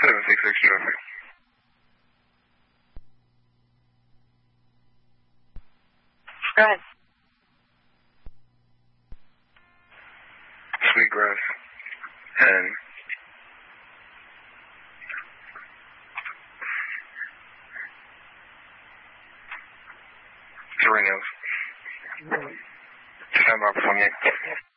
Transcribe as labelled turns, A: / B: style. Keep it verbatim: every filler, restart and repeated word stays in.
A: seven six six traffic.
B: Go ahead.
A: Sweetgrass and Serenos. Stand by for twenty-eight.